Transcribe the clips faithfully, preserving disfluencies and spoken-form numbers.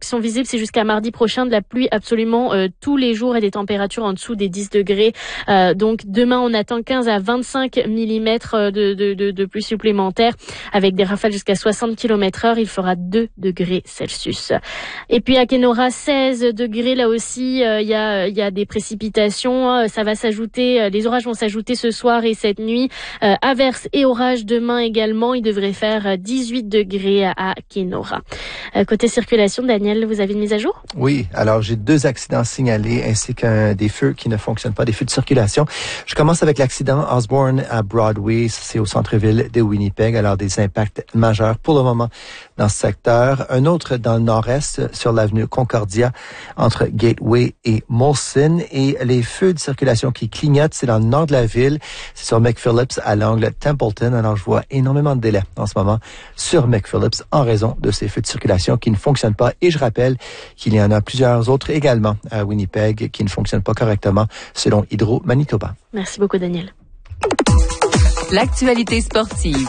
sont visibles, c'est jusqu'à mardi prochain, de la pluie absolument euh, tous les jours et des températures en dessous des dix degrés. Euh, donc demain, on attend quinze à vingt-cinq millimètres de, de, de, de pluie supplémentaire avec des rafales jusqu'à soixante kilomètres heure. Il fera deux degrés Celsius. Et puis à Kenora, seize degrés. Là aussi, il euh, y, a, y a des précipitations. Ça va s'ajouter, les orages vont s'ajouter ce soir et cette nuit. Euh, averses et orages demain également. Il devrait faire dix-huit degrés à Kenora. Euh, côté circulation, Daniel, vous avez une mise à jour? Oui, alors j'ai deux accidents signalés ainsi qu'un des feux qui ne fonctionnent pas, des feux de circulation. Je commence avec l'accident Osborne à Broadway, c'est au centre-ville de Winnipeg. Alors des impacts majeurs pour le moment dans ce secteur. Un autre dans le nord-est sur l'avenue Concordia entre Gateway et Molson. Et les feux de circulation qui clignotent, c'est dans le nord de la ville. C'est sur McPhillips à l'angle Templeton. Alors je vois énormément de délais en ce moment sur McPhillips en raison de ces feux de circulation qui ne fonctionnent pas. Et je rappelle qu'il y en a plusieurs autres également à Winnipeg qui ne fonctionnent pas correctement selon Hydro-Manitoba. Merci beaucoup, Daniel. L'actualité sportive.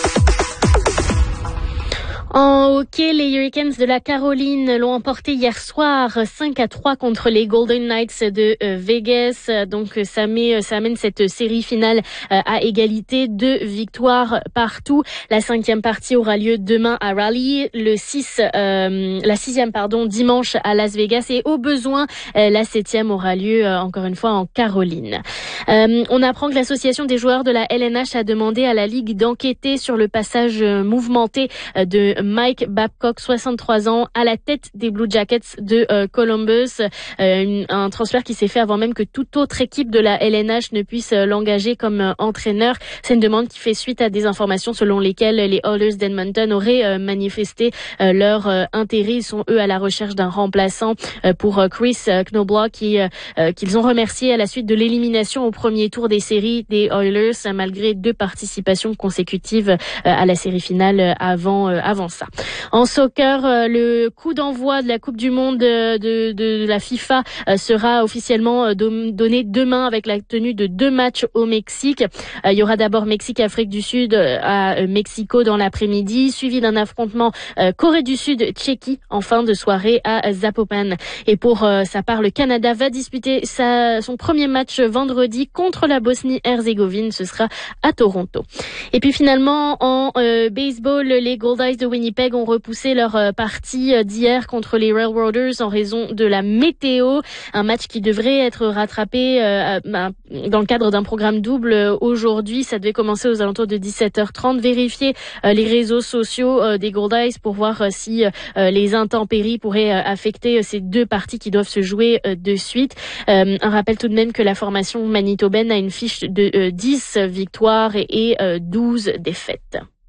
En hockey, les Hurricanes de la Caroline l'ont emporté hier soir cinq à trois contre les Golden Knights de Vegas. Donc ça met, ça amène cette série finale à égalité, deux victoires partout. La cinquième partie aura lieu demain à Raleigh, le six, euh, la sixième pardon dimanche à Las Vegas et au besoin la septième aura lieu encore une fois en Caroline. Euh, on apprend que l'association des joueurs de la L N H a demandé à la Ligue d'enquêter sur le passage mouvementé de Mike Babcock, soixante-trois ans, à la tête des Blue Jackets de euh, Columbus. Euh, un transfert qui s'est fait avant même que toute autre équipe de la L N H ne puisse euh, l'engager comme euh, entraîneur. C'est une demande qui fait suite à des informations selon lesquelles les Oilers d'Edmonton auraient euh, manifesté euh, leur euh, intérêt. Ils sont eux à la recherche d'un remplaçant euh, pour euh, Chris euh, Knoblauch qui, euh, euh, qu'ils ont remercié à la suite de l'élimination au premier tour des séries des Oilers malgré deux participations consécutives euh, à la série finale avant euh, avant ça. En soccer, euh, le coup d'envoi de la Coupe du Monde de, de, de la FIFA euh, sera officiellement euh, donné demain avec la tenue de deux matchs au Mexique. Euh, il y aura d'abord Mexique-Afrique du Sud euh, à euh, Mexico dans l'après-midi, suivi d'un affrontement euh, Corée du Sud-Tchéquie en fin de soirée à Zapopan. Et pour euh, sa part, le Canada va disputer sa, son premier match vendredi contre la Bosnie-Herzégovine. Ce sera à Toronto. Et puis finalement, en euh, baseball, les Goldies de Winnipeg ont repoussé leur euh, partie d'hier contre les Railroaders en raison de la météo. Un match qui devrait être rattrapé euh, dans le cadre d'un programme double euh, aujourd'hui. Ça devait commencer aux alentours de dix-sept heures trente. Vérifier euh, les réseaux sociaux euh, des Goldies pour voir euh, si euh, les intempéries pourraient euh, affecter euh, ces deux parties qui doivent se jouer euh, de suite. Euh, un rappel tout de même que la formation manitobaine a une fiche de euh, dix victoires et, et euh, douze défaites.